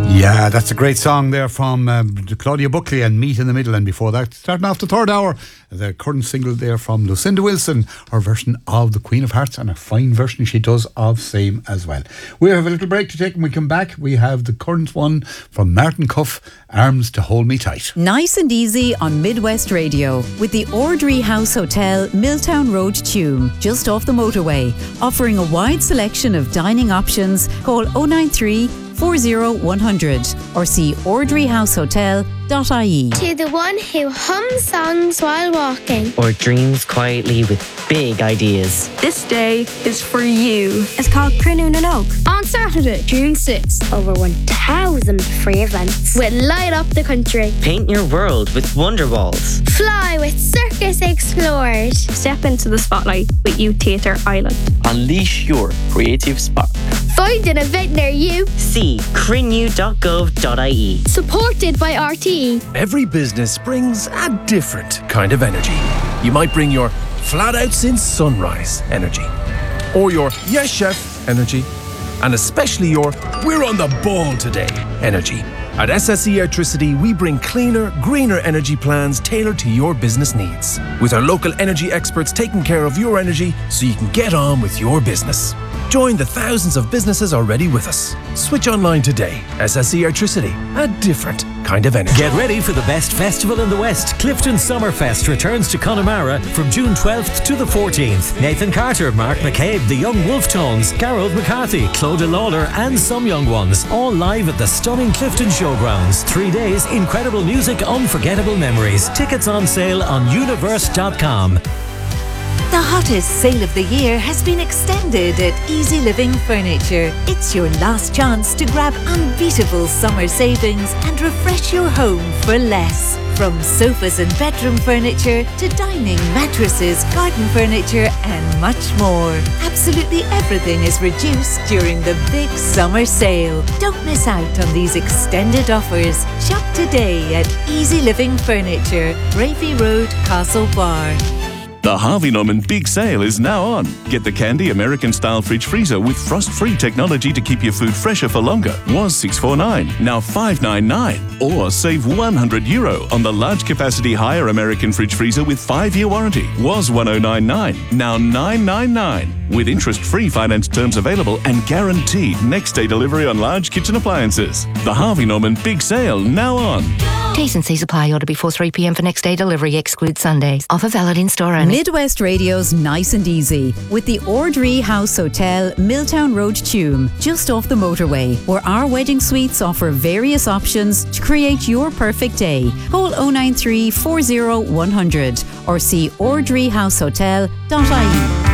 Yeah, that's a great song there from Claudia Buckley and Meet in the Middle. And before that, starting off the third hour, the current single there from Lucinda Wilson, her version of The Queen of Hearts, and a fine version she does of Same as well. We have a little break to take. When we come back, we have the current one from Martin Cuff, Arms to Hold Me Tight. Nice and easy on Midwest Radio with the Ordry House Hotel, Milltown Road, Tuam, just off the motorway. Offering a wide selection of dining options. Call 093 40100 or see ordryhousehotel.ie. To the one who hums songs while walking or dreams quietly with big ideas. This day is for you. It's called Crunoon and Oak. On Saturday, June 6th, over 1,000 free events will light up the country. Paint your world with Wonder Walls. Fly with Circus Explorers. Step into the spotlight with Youth Theatre Island. Unleash your creative spark. Find an event near you. See crinew.gov.ie. Supported by RTE. Every business brings a different kind of energy. You might bring your flat out since sunrise energy, or your yes chef energy, and especially your we're on the ball today energy. At SSE Electricity, we bring cleaner, greener energy plans tailored to your business needs, with our local energy experts taking care of your energy so you can get on with your business. Join the thousands of businesses already with us. Switch online today. SSE Electricity, a different kind of energy. Get ready for the best festival in the West. Clifton Summerfest returns to Connemara from June 12th to the 14th. Nathan Carter, Mark McCabe, the Young Wolf Tones, Garrod McCarthy, Clodagh Lawler and some young ones. All live at the stunning Clifton Showgrounds. 3 days, incredible music, unforgettable memories. Tickets on sale on universe.com. The hottest sale of the year has been extended at Easy Living Furniture. It's your last chance to grab unbeatable summer savings and refresh your home for less. From sofas and bedroom furniture to dining, mattresses, garden furniture and much more. Absolutely everything is reduced during the big summer sale. Don't miss out on these extended offers. Shop today at Easy Living Furniture, Bravey Road, Castlebar. The Harvey Norman Big Sale is now on. Get the Candy American-style fridge freezer with frost-free technology to keep your food fresher for longer. Was $649, now $599. Or save €100 on the large-capacity higher American fridge freezer with 5-year warranty. Was $1099, now $999. With interest-free finance terms available and guaranteed next-day delivery on large kitchen appliances. The Harvey Norman Big Sale now on. T's and C's apply. Order before 3 p.m. for next day delivery. Excludes Sundays. Offer valid in store only. Midwest Radio's Nice and Easy with the Ordry House Hotel, Milltown Road, Tuam, just off the motorway, where our wedding suites offer various options to create your perfect day. Call 093 40100 or see ordryhousehotel.ie.